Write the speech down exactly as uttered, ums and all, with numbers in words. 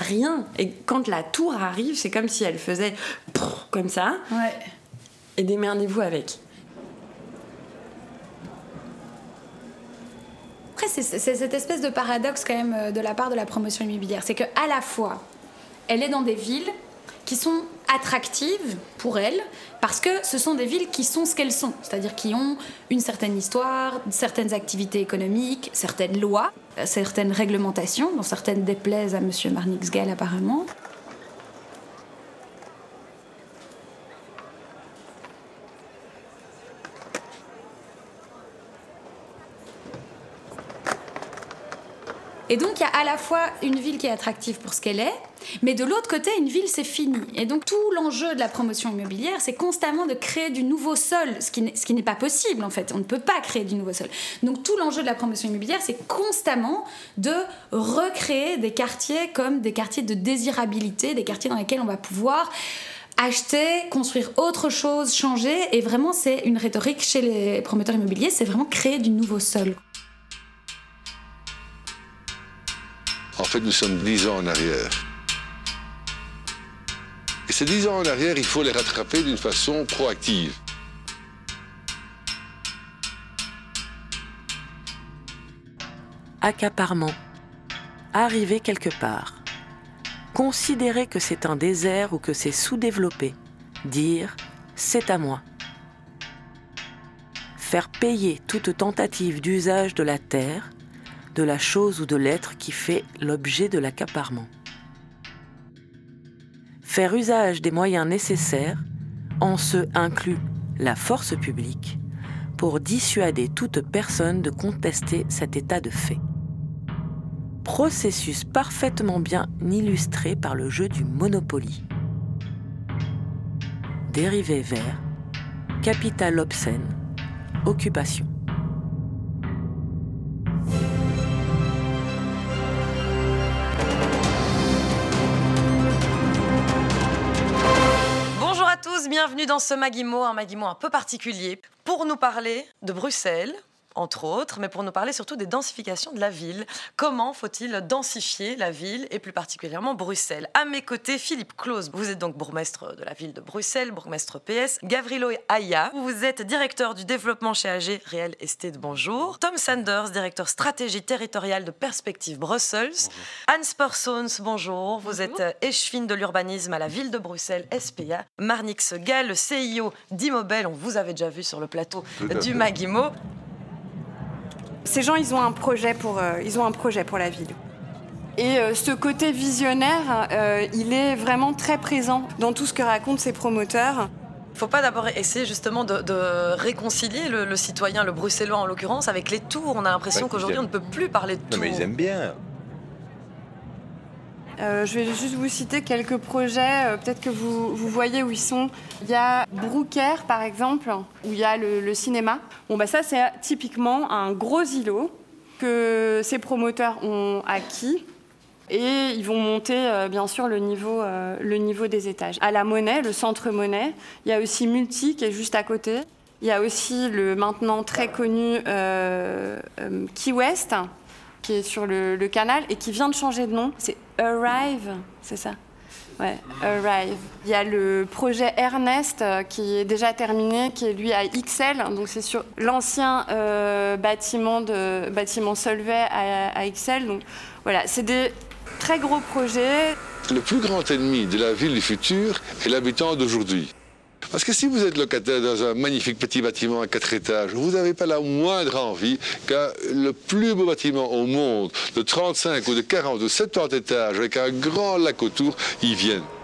rien. Et quand la tour arrive, c'est comme si elle faisait comme ça. Ouais. Et démerdez-vous avec. Après, c'est, c'est cette espèce de paradoxe quand même de la part de la promotion immobilière. C'est qu'à la fois, elle est dans des villes qui sont attractives pour elle, parce que ce sont des villes qui sont ce qu'elles sont, c'est-à-dire qui ont une certaine histoire, certaines activités économiques, certaines lois, certaines réglementations, dont certaines déplaisent à M. Marnix-Gall apparemment. Et donc, il y a à la fois une ville qui est attractive pour ce qu'elle est, mais de l'autre côté, une ville, c'est fini. Et donc, tout l'enjeu de la promotion immobilière, c'est constamment de créer du nouveau sol, ce qui n'est, ce qui n'est pas possible, en fait. On ne peut pas créer du nouveau sol. Donc, tout l'enjeu de la promotion immobilière, c'est constamment de recréer des quartiers comme des quartiers de désirabilité, des quartiers dans lesquels on va pouvoir acheter, construire autre chose, changer. Et vraiment, c'est une rhétorique chez les promoteurs immobiliers, c'est vraiment créer du nouveau sol. En fait, nous sommes dix ans en arrière. Et ces dix ans en arrière, il faut les rattraper d'une façon proactive. Accaparement. Arriver quelque part. Considérer que c'est un désert ou que c'est sous-développé. Dire « c'est à moi ». Faire payer toute tentative d'usage de la terre, de la chose ou de l'être qui fait l'objet de l'accaparement. Faire usage des moyens nécessaires, en ce inclut la force publique, pour dissuader toute personne de contester cet état de fait. Processus parfaitement bien illustré par le jeu du Monopoly. Dérivé vers, capital obscène, occupation. Bienvenue dans ce Maguimo, un Maguimo un peu particulier, pour nous parler de Bruxelles, entre autres, mais pour nous parler surtout des densifications de la ville. Comment faut-il densifier la ville, et plus particulièrement Bruxelles? À mes côtés, Philippe Claus, vous êtes donc bourgmestre de la ville de Bruxelles, bourgmestre P S. Gavrilo Aya, vous êtes directeur du développement chez A G Real Estate, bonjour. Tom Sanders, directeur stratégie territoriale de Perspective Brussels. Hans Persons, bonjour. Vous bonjour. êtes échevine de l'urbanisme à la ville de Bruxelles, S P A. Marnix-Gall, le C I O d'Immobel, on vous avait déjà vu sur le plateau du Maguimo. Ces gens, ils ont un projet pour, euh, ils ont un projet pour la ville. Et euh, ce côté visionnaire, euh, il est vraiment très présent dans tout ce que racontent ces promoteurs. Il ne faut pas d'abord essayer justement de, de réconcilier le, le citoyen, le bruxellois en l'occurrence, avec les tours. On a l'impression bah, qu'aujourd'hui, on ne peut plus parler de tours. Non, mais ils aiment bien. Euh, je vais juste vous citer quelques projets, euh, peut-être que vous, vous voyez où ils sont. Il y a Brooker, par exemple, où il y a le, le cinéma. Bon, bah ça, c'est typiquement un gros îlot que ces promoteurs ont acquis. Et ils vont monter, euh, bien sûr, le niveau, euh, le niveau des étages. À la Monnaie, le centre Monnaie, il y a aussi Multi, qui est juste à côté. Il y a aussi le maintenant très connu euh, euh, Key West, qui est sur le, le canal et qui vient de changer de nom. C'est Arrive, c'est ça? Ouais, Arrive. Il y a le projet Ernest euh, qui est déjà terminé, qui est lui à Ixelles. Donc c'est sur l'ancien euh, bâtiment de bâtiment Solvay à, à Ixelles. Donc voilà, c'est des très gros projets. Le plus grand ennemi de la ville du futur est l'habitant d'aujourd'hui. Parce que si vous êtes locataire dans un magnifique petit bâtiment à quatre étages, vous n'avez pas la moindre envie que le plus beau bâtiment au monde, de trente-cinq ou de quarante ou de soixante-dix étages, avec un grand lac autour, y vienne.